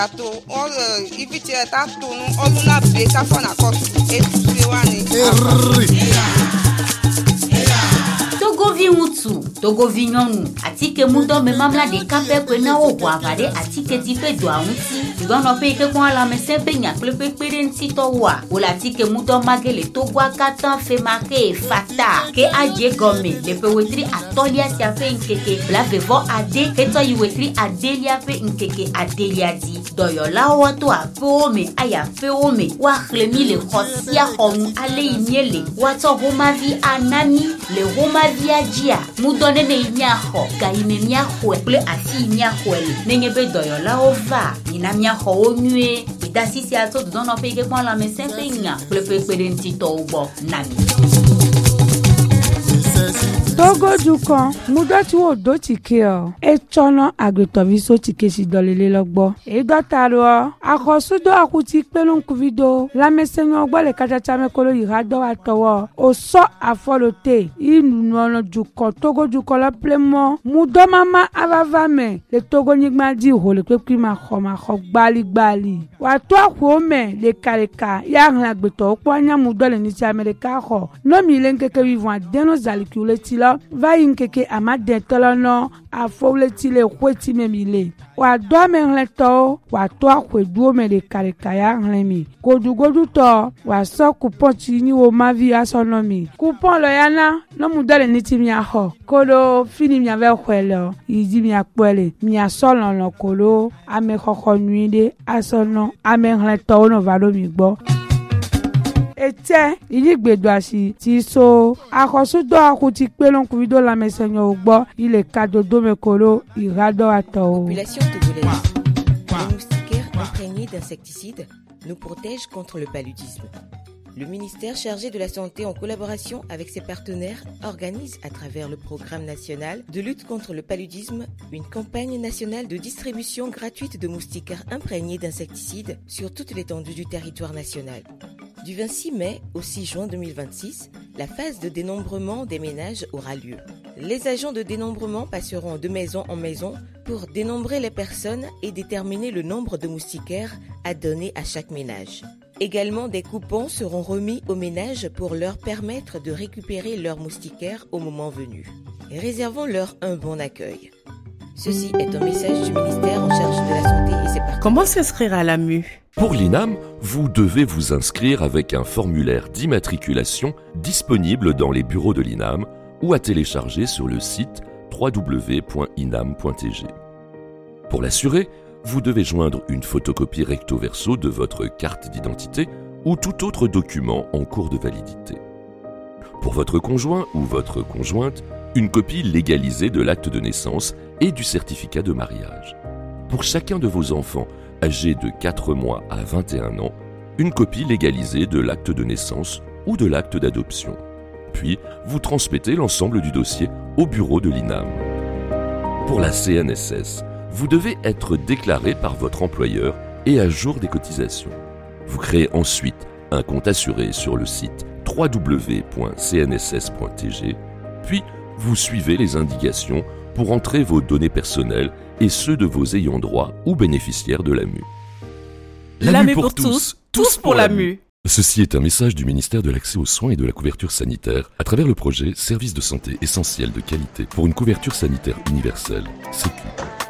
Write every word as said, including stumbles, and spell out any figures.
Ato all ibiti eta tonu oluna be ka fona kosu etu wani. Togovi mutu, togovi nyonu, atike mudo me mamla de kape kwe na obo avade atike tipe do aunti. Igono pe ke kwa la mesempe nya klepe pere nti to wa. Ola atike mudo magele to gwa katan fe make fata. Ke aje gome, le pe wetri atolia si afe nkeke. Bla vevo ade, ke to yi wetri adelia fe nkeke adelia di. Doyo la wato a fe ome, aya fe ome. Wa chlemi le khosia homu ale imiele. Wato homa vi anani, le homa via jia mudone ne nyaho ga ime nyaho ple asi nyaho le nengebe doyo la ova ina nyaho onue idasi si ato do no pege kwa la mesempe nya ple pe pe denti to ubo nami Togo dukan mudati wo do tike o e chono agbetovi so tike si dolele logbo e dotaro akosudo akuti pelun kuvido la mesenyo ogbo le kachacha mekolo irado atowo o so afolote inu ono dukan Togo dukan la plemo mudo mama avavame le Togo nigma di ho le pepi ma khoma kho gbali gbali wa to akwo me le kareka ya ran agbeto opo anya mudo le ni ti America kho no mi le nkeke vivant deno zalikule tilo va inkeke amade tolono afowleti le kweti memile wa do me nleto wa to akwedu me le kareka ya nlemi godugodu to wa so coupon ti ni wo mavi asonomi coupon lo yana no mudale ni ti mi aho kolo fini mi ave kwelo iji mi apele mi asolo no kolo ame khokho nuide asono ame nleto no valo mi gbo ete iligbedo asi ti so akosudo akuti pelon kuvido la mesenyo ugbo ile kadodo mekolo irado ato. Population togolaise. Les moustiquaires imprégnés d'insecticides nous protègent contre le paludisme. Le ministère chargé de la Santé, en collaboration avec ses partenaires, organise à travers le programme national de lutte contre le paludisme une campagne nationale de distribution gratuite de moustiquaires imprégnés d'insecticides sur toute l'étendue du territoire national. Du vingt-six mai au six juin deux mille vingt-six, la phase de dénombrement des ménages aura lieu. Les agents de dénombrement passeront de maison en maison pour dénombrer les personnes et déterminer le nombre de moustiquaires à donner à chaque ménage. Également, des coupons seront remis aux ménages pour leur permettre de récupérer leurs moustiquaires au moment venu. Réservons-leur un bon accueil. Ceci est un message du ministère en charge de la Santé et ses partenaires. Comment s'inscrire à l'A M U ? Pour l'I N A M, vous devez vous inscrire avec un formulaire d'immatriculation disponible dans les bureaux de l'I N A M ou à télécharger sur le site w w w point inam point t g. Pour l'assurer, vous devez joindre une photocopie recto verso de votre carte d'identité ou tout autre document en cours de validité. Pour votre conjoint ou votre conjointe, une copie légalisée de l'acte de naissance et du certificat de mariage. Pour chacun de vos enfants âgés de quatre mois à vingt et un ans, une copie légalisée de l'acte de naissance ou de l'acte d'adoption. Puis, vous transmettez l'ensemble du dossier au bureau de l'I N A M. Pour la C N S S, vous devez être déclaré par votre employeur et à jour des cotisations. Vous créez ensuite un compte assuré sur le site w w w point c n s s point t g, puis vous suivez les indications pour entrer vos données personnelles et ceux de vos ayants droit ou bénéficiaires de l'A M U. L'A M U pour tous, tous pour l'A M U. Ceci est un message du ministère de l'Accès aux soins et de la couverture sanitaire à travers le projet Services de santé essentiels de qualité pour une couverture sanitaire universelle, Sécu.